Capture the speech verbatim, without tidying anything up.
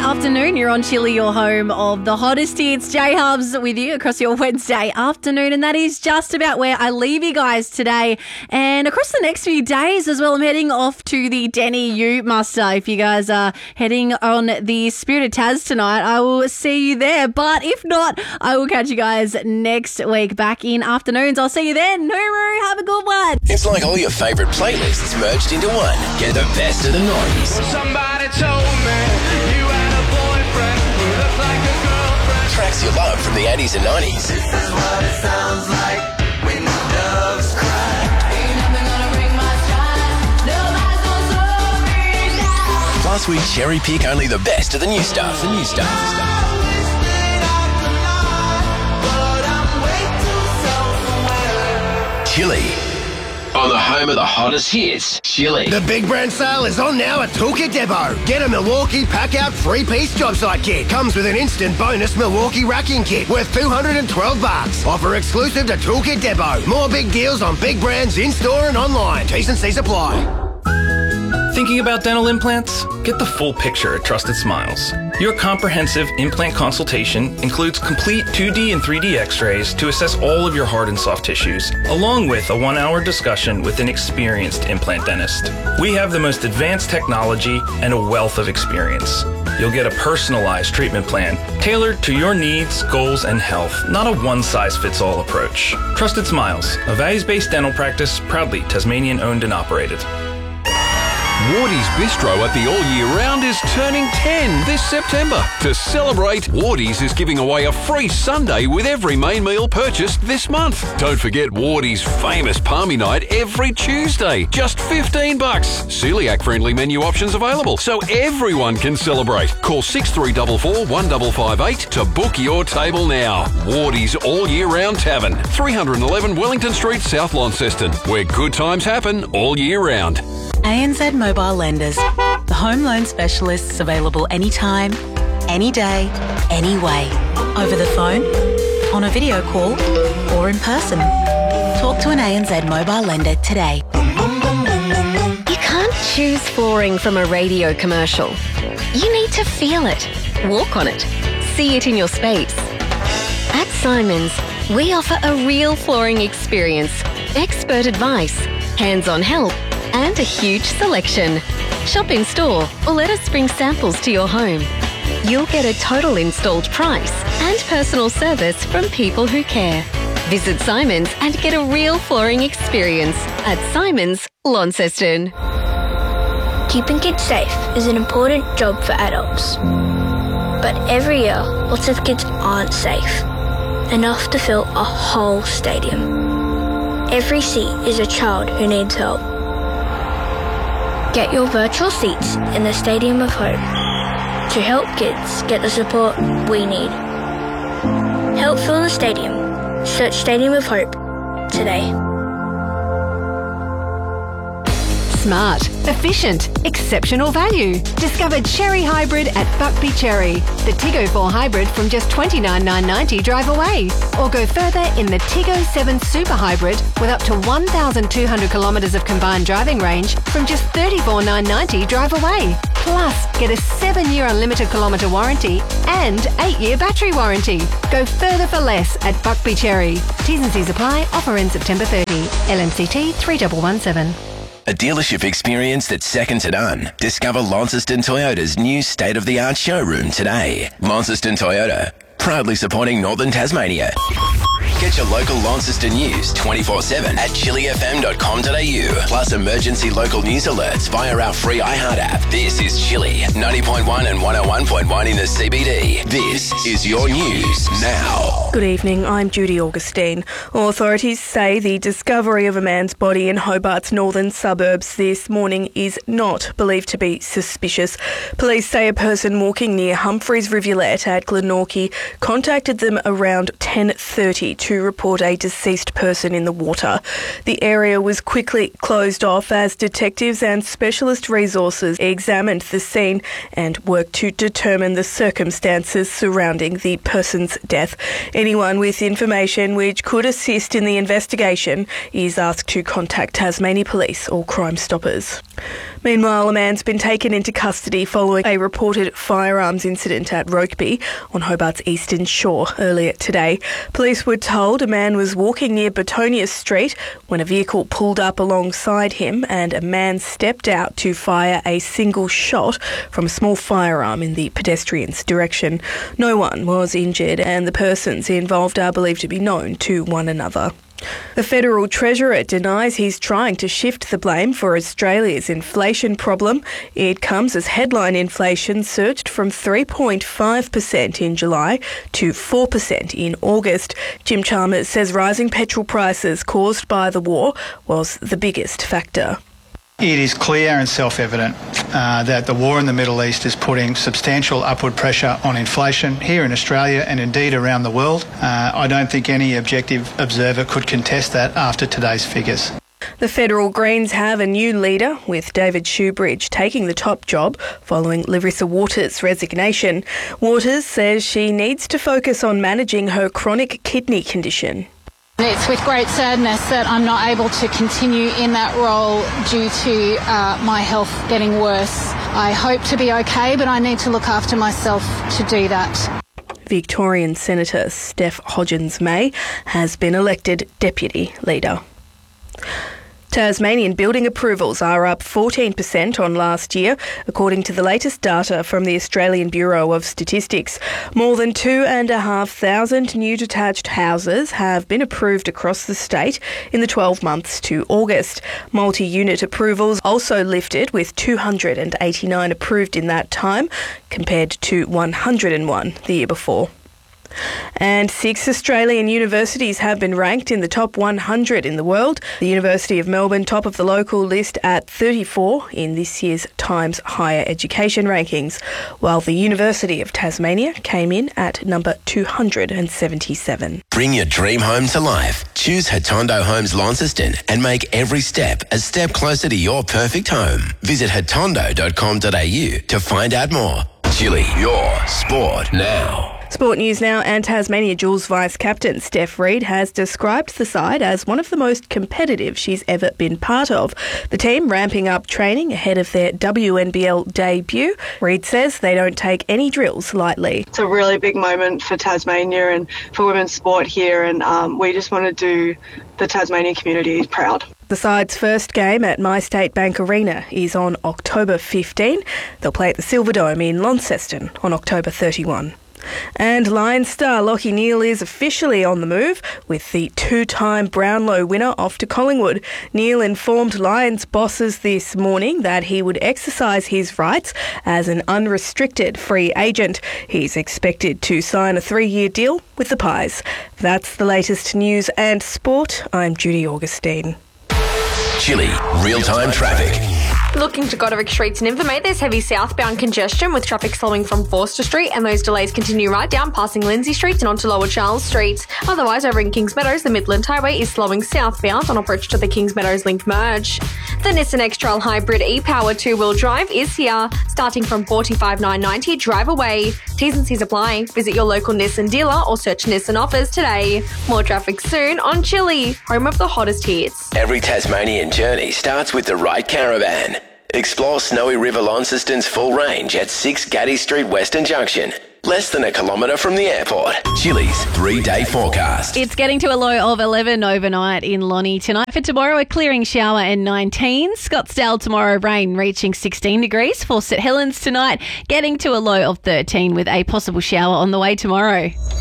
afternoon. You're on Chili, your home of the hottest hits. J Hubs with you across your Wednesday afternoon, and that is just about where I leave you guys today. And across the next few days as well, I'm heading off to the Denny Ute Muster. If you guys are heading on the Spirit of Taz tonight, I will see you there. But if not, I will catch you guys next week back in afternoons. I'll see you then. Nuru, have a good one. It's like all your favourite playlists merged into one. Get the best of the noise. Somebody told me you had a boyfriend who looked like a girlfriend. Tracks you love from the eighties and nineties. This is what it sounds like when doves cry. Ain't nothing gonna break my stride. Nobody's gonna slow me down. Plus, we cherry pick only the best of the new stuff. The new stuff. Chili. On the home of the hottest hits, Chili. The big brand sale is on now at Toolkit Depot. Get a Milwaukee Pack-Out three-piece job site kit. Comes with an instant bonus Milwaukee racking kit worth two hundred twelve bucks. Offer exclusive to Toolkit Depot. More big deals on big brands in-store and online. T's and C's apply. Thinking about dental implants? Get the full picture at Trusted Smiles. Your comprehensive implant consultation includes complete two D and three D x-rays to assess all of your hard and soft tissues, along with a one-hour discussion with an experienced implant dentist. We have the most advanced technology and a wealth of experience. You'll get a personalized treatment plan tailored to your needs, goals, and health, not a one-size-fits-all approach. Trusted Smiles, a values-based dental practice, proudly Tasmanian-owned and operated. Wardy's Bistro at the All Year Round is turning ten this September. To celebrate, Wardy's is giving away a free sundae with every main meal purchased this month. Don't forget Wardy's famous Palmy Night every Tuesday. Just fifteen bucks. Celiac-friendly menu options available, so everyone can celebrate. Call six three four four, one five five eight to book your table now. Wardy's All Year Round Tavern, three eleven Wellington Street, South Launceston, where good times happen all year round. A N Z Mobile Lenders, the home loan specialists available anytime, any day, any way. Over the phone, on a video call, or in person. Talk to an A N Z Mobile Lender today. You can't choose flooring from a radio commercial. You need to feel it, walk on it, see it in your space. At Simons, we offer a real flooring experience, expert advice, hands-on help, and a huge selection. Shop in store or let us bring samples to your home. You'll get a total installed price and personal service from people who care. Visit Simons and get a real flooring experience at Simons, Launceston. Keeping kids safe is an important job for adults. But every year, lots of kids aren't safe. Enough to fill a whole stadium. Every seat is a child who needs help. Get your virtual seats in the Stadium of Hope to help kids get the support we need. Help fill the stadium. Search Stadium of Hope today. Smart, efficient, exceptional value. Discover Cherry Hybrid at Buckby Cherry. The Tiggo four Hybrid from just twenty-nine thousand nine hundred ninety drive away. Or go further in the Tiggo seven Super Hybrid with up to one thousand two hundred kilometres of combined driving range from just thirty-four thousand nine hundred ninety drive away. Plus, get a seven-year unlimited kilometre warranty and eight-year battery warranty. Go further for less at Buckby Cherry. T's and C's apply. Offer in September thirtieth. L M C T three one one seven. A dealership experience that's second to none. Discover Launceston Toyota's new state-of-the-art showroom today. Launceston Toyota, proudly supporting Northern Tasmania. Get your local Launceston news twenty-four seven at chili f m dot com dot a u. Plus emergency local news alerts via our free iHeart app. This is Chili, ninety point one and one oh one point one in the C B D. This is your news now. Good evening, I'm Judy Augustine. Authorities say the discovery of a man's body in Hobart's northern suburbs this morning is not believed to be suspicious. Police say a person walking near Humphreys Rivulet at Glenorchy contacted them around ten thirty to report a deceased person in the water. The area was quickly closed off as detectives and specialist resources examined the scene and worked to determine the circumstances surrounding the person's death. Anyone with information which could assist in the investigation is asked to contact Tasmania Police or Crime Stoppers. Meanwhile, a man's been taken into custody following a reported firearms incident at Rokeby on Hobart's eastern shore earlier today. Police were told a man was walking near Betonia Street when a vehicle pulled up alongside him and a man stepped out to fire a single shot from a small firearm in the pedestrian's direction. No one was injured and the persons involved are believed to be known to one another. The Federal Treasurer denies he's trying to shift the blame for Australia's inflation problem. It comes as headline inflation surged from three point five percent in July to four percent in August. Jim Chalmers says rising petrol prices caused by the war was the biggest factor. It is clear and self-evident uh, that the war in the Middle East is putting substantial upward pressure on inflation here in Australia and indeed around the world. Uh, I don't think any objective observer could contest that after today's figures. The Federal Greens have a new leader, with David Shoebridge taking the top job following Larissa Waters' resignation. Waters says she needs to focus on managing her chronic kidney condition. It's with great sadness that I'm not able to continue in that role due to uh, my health getting worse. I hope to be okay, but I need to look after myself to do that. Victorian Senator Steph Hodgins-May has been elected Deputy Leader. Tasmanian building approvals are up fourteen percent on last year, according to the latest data from the Australian Bureau of Statistics. More than two and a half thousand new detached houses have been approved across the state in the twelve months to August. Multi-unit approvals also lifted, with two hundred eighty-nine approved in that time, compared to one hundred one the year before. And six Australian universities have been ranked in the top one hundred in the world. The University of Melbourne top of the local list at thirty-four in this year's Times Higher Education rankings, while the University of Tasmania came in at number two hundred seventy-seven. Bring your dream home to life. Choose Hatondo Homes Launceston and make every step a step closer to your perfect home. Visit hatondo dot com dot a u to find out more. Chili, your sport now. Sport news now, and Tasmania Jules vice-captain Steph Reid has described the side as one of the most competitive she's ever been part of. The team ramping up training ahead of their W N B L debut. Reid says they don't take any drills lightly. It's a really big moment for Tasmania and for women's sport here, and um, we just want to do the Tasmanian community proud. The side's first game at MyState Bank Arena is on October fifteenth. They'll play at the Silverdome in Launceston on October thirty-first. And Lions star Lachie Neale is officially on the move, with the two-time Brownlow winner off to Collingwood. Neale informed Lions bosses this morning that he would exercise his rights as an unrestricted free agent. He's expected to sign a three-year deal with the Pies. That's the latest news and sport. I'm Judy Augustine. Chili, real-time traffic. Looking to Goderic Streets in Invermay, there's heavy southbound congestion with traffic slowing from Forster Street, and those delays continue right down passing Lindsay Street and onto Lower Charles Street. Otherwise, over in Kings Meadows, the Midland Highway is slowing southbound on approach to the Kings Meadows Link merge. The Nissan X-Trail Hybrid e-Power two-wheel drive is here, starting from forty-five thousand nine hundred ninety dollars drive away. T's and C's apply. Visit your local Nissan dealer or search Nissan offers today. More traffic soon on Chili, home of the hottest hits. Every Tasmanian journey starts with the right caravan. Explore Snowy River Launceston's full range at six Gaddy Street Western Junction. Less than a kilometre from the airport. Chili's three-day forecast. It's getting to a low of eleven overnight in Lonnie tonight. For tomorrow, a clearing shower and nineteen. Scottsdale tomorrow, rain reaching sixteen degrees. For St Helens tonight, getting to a low of thirteen with a possible shower on the way tomorrow.